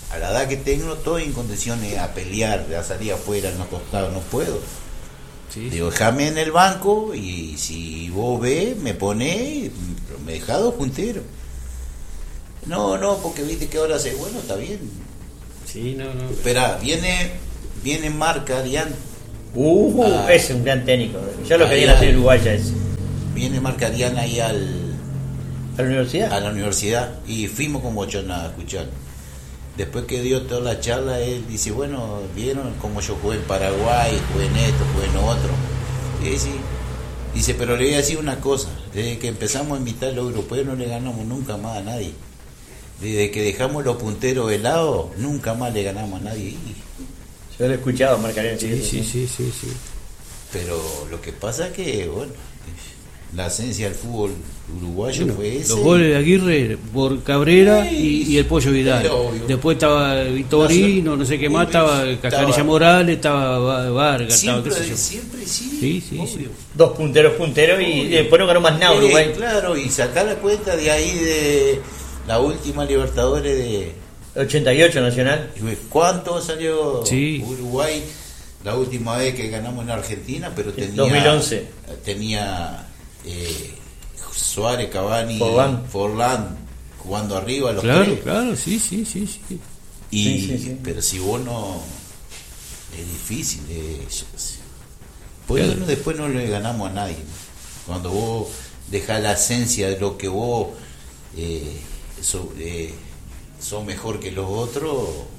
a la edad que tengo, estoy en condiciones a pelear, a salir afuera, no costado, no puedo. Sí. Digo, déjame en el banco y si vos ves, me ponés, me dejás dos punteros. No, no, porque viste que ahora se, bueno, está bien. Sí, no, no. Espera, viene, viene Marca Arián. Uh, ah, ese es un gran técnico. Ya lo querían hacer uruguaya ese. Viene Marca Arián ahí al... ¿A la universidad? A la universidad. Y fuimos con Bochona a escuchar. Después que dio toda la charla, él dice, bueno, vieron cómo yo jugué en Paraguay, jugué en esto, jugué en otro. Y dice, dice, pero le voy a decir una cosa, desde que empezamos a invitar a los europeos no le ganamos nunca más a nadie. Desde que dejamos los punteros helados, nunca más le ganamos a nadie. Yo lo he escuchado, Marcarena. Sí, sí, sí, sí, sí. Pero lo que pasa es que, bueno, la esencia del fútbol uruguayo bueno, fue ese. Los goles de Aguirre por Cabrera sí, y, y el Pollo Vidal. Después estaba Vitorino, no sé qué más, estaba Cascarilla Morales, estaba Vargas. Siempre, estaba, qué sé yo. siempre sí. Sí, sí, sí. Dos punteros, punteros y obvio. Después no ganó más nada Uruguay. Eh, claro, y sacar la cuenta de ahí de la última Libertadores de ochenta y ocho Nacional. ¿Cuánto salió sí. Uruguay la última vez que ganamos en Argentina? Pero tenía dos mil once tenía eh, Suárez, Cavani, Forlán. Forlán jugando arriba los claro, tres. Claro, sí, sí, sí, sí. Y, sí, sí, sí. Pero si vos no, es difícil. Eh, pues claro. Bueno, después no le ganamos a nadie. Cuando vos dejás la esencia de lo que vos eh, so, eh, son mejor que los otros,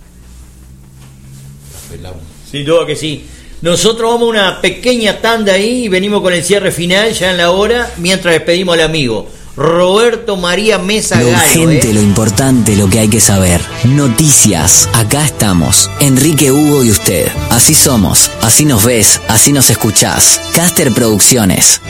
la pelamos. Sin duda que sí. Nosotros vamos a una pequeña tanda ahí y venimos con el cierre final ya en la hora, mientras despedimos al amigo Roberto María Mesa Lo Gallo. urgente, ¿eh? lo importante, lo que hay que saber. Noticias. Acá estamos. Enrique, Hugo y usted. Así somos. Así nos ves. Así nos escuchás. Caster Producciones.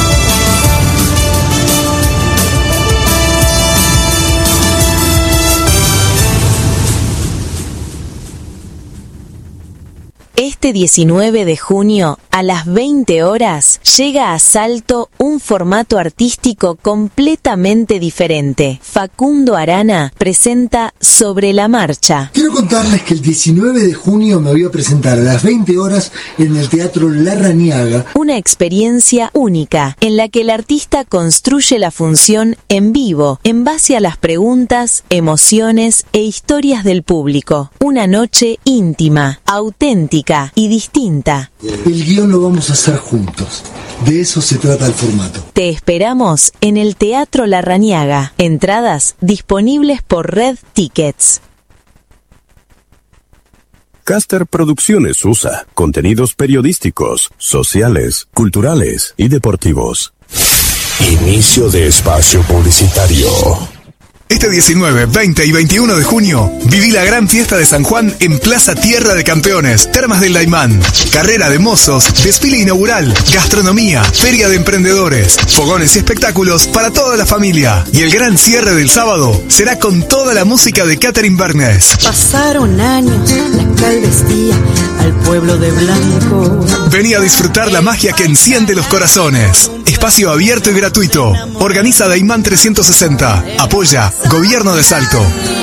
Este diecinueve de junio, a las veinte horas, llega a Salto un formato artístico completamente diferente. Facundo Arana presenta Sobre la Marcha. Quiero contarles que el diecinueve de junio me voy a presentar a las veinte horas en el Teatro Larrañaga. Una experiencia única, en la que el artista construye la función en vivo, en base a las preguntas, emociones e historias del público. Una noche íntima, auténtica y distinta. El guión lo vamos a hacer juntos. De eso se trata el formato. Te esperamos en el Teatro Larrañaga. Entradas disponibles por Red Tickets. Caster Producciones U S A. Contenidos periodísticos, sociales, culturales y deportivos. Inicio de espacio publicitario. Este diecinueve, veinte y veintiuno de junio, viví la gran fiesta de San Juan en Plaza Tierra de Campeones, Termas del Daimán. Carrera de mozos, desfile inaugural, gastronomía, feria de emprendedores, fogones y espectáculos para toda la familia. Y el gran cierre del sábado será con toda la música de Catherine Bernes. Pasaron años, la cal vestía al pueblo de blanco. Vení a disfrutar la magia que enciende los corazones. Espacio abierto y gratuito. Organiza Daimán trescientos sesenta. Apoya Gobierno de Salto.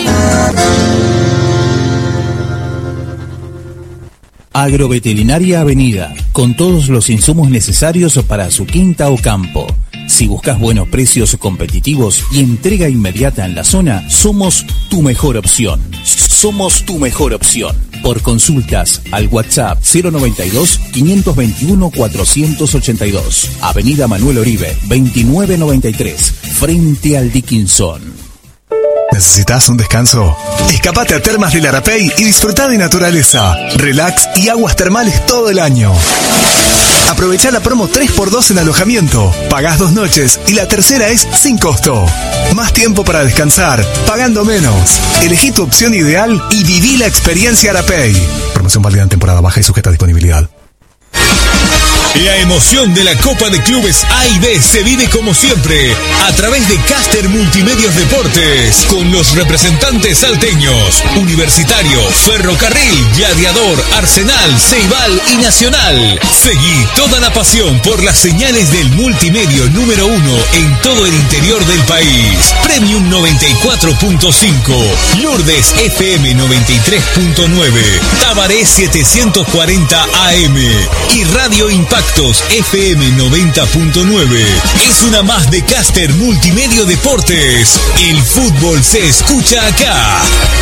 Agroveterinaria Avenida, con todos los insumos necesarios para su quinta o campo. Si buscas buenos precios competitivos y entrega inmediata en la zona, somos tu mejor opción. Somos tu mejor opción. Por consultas al WhatsApp cero noventa y dos, quinientos veintiuno, cuatrocientos ochenta y dos. Avenida Manuel Oribe, veintinueve noventa y tres, frente al Dickinson. ¿Necesitas un descanso? Escapate a Termas del Arapey y disfruta de naturaleza, relax y aguas termales todo el año. Aprovecha la promo tres por dos en alojamiento. Pagás dos noches y la tercera es sin costo. Más tiempo para descansar, pagando menos. Elegí tu opción ideal y viví la experiencia Arapey. Promoción válida en temporada baja y sujeta a disponibilidad. La emoción de la Copa de Clubes A y B se vive como siempre a través de Caster Multimedios Deportes con los representantes salteños, Universitario, Ferrocarril, Gladiador, Arsenal, Ceibal y Nacional. Seguí toda la pasión por las señales del multimedio número uno en todo el interior del país. Premium noventa y cuatro punto cinco, Lourdes F M noventa y tres punto nueve, Tabaré setecientos cuarenta A M y Radio Impactos F M noventa punto nueve. Es una más de Caster Multimedio Deportes. El fútbol se escucha acá.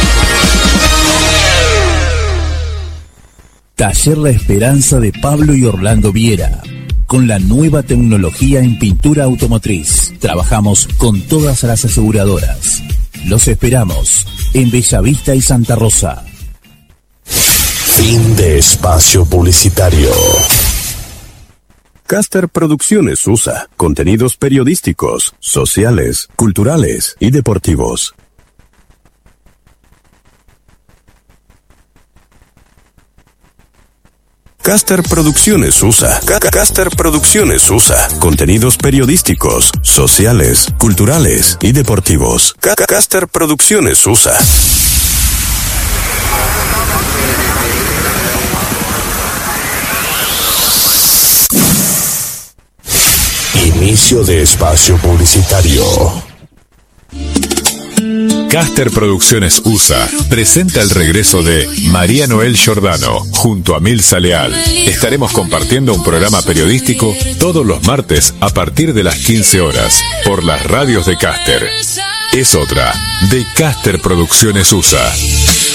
Taller La Esperanza de Pablo y Orlando Viera. Con la nueva tecnología en pintura automotriz. Trabajamos con todas las aseguradoras. Los esperamos en Bellavista y Santa Rosa. Fin de espacio publicitario. Caster Producciones U S A. Contenidos periodísticos, sociales, culturales y deportivos. Caster Producciones U S A. Caster Producciones U S A. Contenidos periodísticos, sociales, culturales y deportivos. Caster Producciones U S A. Inicio de espacio publicitario. Caster Producciones U S A presenta el regreso de María Noel Giordano junto a Milza Leal. Estaremos compartiendo un programa periodístico todos los martes a partir de las quince horas por las radios de Caster. Es otra de Caster Producciones U S A.